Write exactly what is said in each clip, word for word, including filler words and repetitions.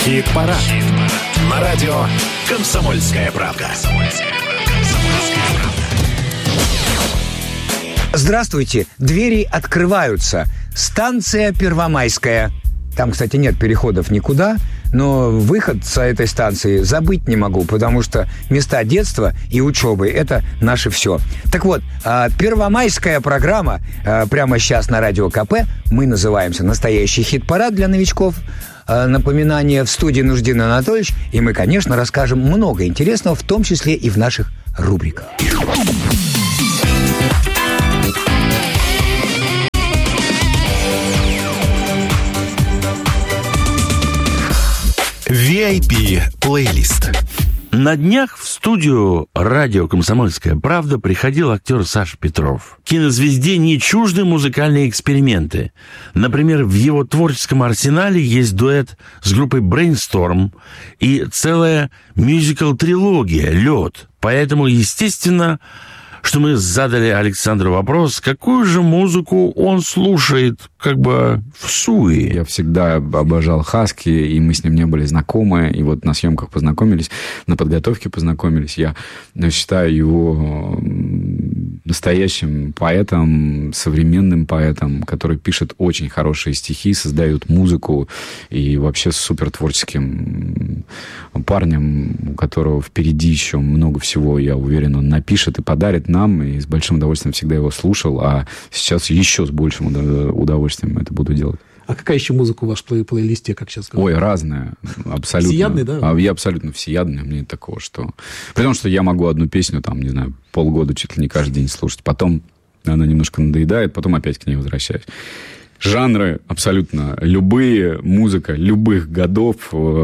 Хит-парад. Хит-парад. На радио «Комсомольская правда». Здравствуйте. Двери открываются. Станция Первомайская. Там, кстати, нет переходов никуда, но выход с этой станции забыть не могу, потому что места детства и учебы – это наше все. Так вот, первомайская программа прямо сейчас на Радио КП. Мы называемся «Настоящий хит-парад для новичков». Напоминание: в студии Нуждин Анатольевич. И мы, конечно, расскажем много интересного, в том числе и в наших рубриках. ви ай пи-плейлист. На днях в студию радио «Комсомольская правда» приходил актер Саша Петров. Кинозвезде не чужды музыкальные эксперименты. Например, в его творческом арсенале есть дуэт с группой Brainstorm и целая мюзикл-трилогия «Лед». Поэтому, естественно, что мы задали Александру вопрос, какую же музыку он слушает как бы в суе. Я всегда обожал Хаски, и мы с ним не были знакомы, и вот на съемках познакомились, на подготовке познакомились. Я считаю его настоящим поэтом, современным поэтом, который пишет очень хорошие стихи, создает музыку, и вообще супер творческим парнем, у которого впереди еще много всего, я уверен, он напишет и подарит нам, и с большим удовольствием всегда его слушал, а сейчас еще с большим удовольствием это буду делать. А какая еще музыка у вас в плей- плейлисте, как сейчас говорят? Ой, разная, абсолютно. Всеядный, да? Я абсолютно всеядный, у меня нет такого, что... При том, что я могу одну песню, там, не знаю, полгода чуть ли не каждый день слушать, потом она немножко надоедает, потом опять к ней возвращаюсь. Жанры абсолютно любые, музыка любых годов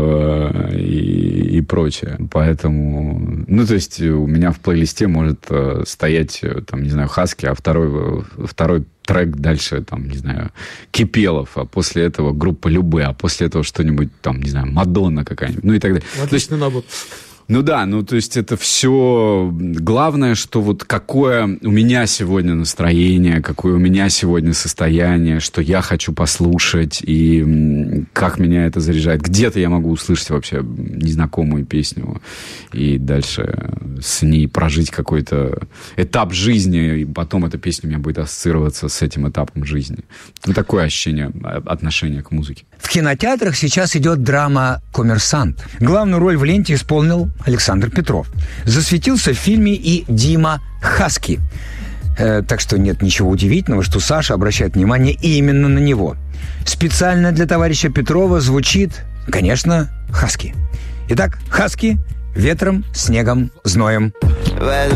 э, и, и прочее. Поэтому, ну, то есть у меня в плейлисте может э, стоять, там, не знаю, Хаски, а второй, второй трек дальше, там, не знаю, Кипелов, а после этого группа Любэ, а после этого что-нибудь, там, не знаю, Мадонна какая-нибудь, ну и так далее. Отличный набор. Ну да, ну то есть это все... Главное, что вот какое у меня сегодня настроение, какое у меня сегодня состояние, что я хочу послушать, и как меня это заряжает. Где-то я могу услышать вообще незнакомую песню, и дальше с ней прожить какой-то этап жизни, и потом эта песня у меня будет ассоциироваться с этим этапом жизни. Ну, такое ощущение, отношение к музыке. В кинотеатрах сейчас идет драма «Коммерсант». Главную роль в ленте исполнил Александр Петров. Засветился в фильме и Дима Хаски. Э, так что нет ничего удивительного, что Саша обращает внимание именно на него. Специально для товарища Петрова звучит, конечно, Хаски. Итак, Хаски «Ветром, снегом, зноем». В эту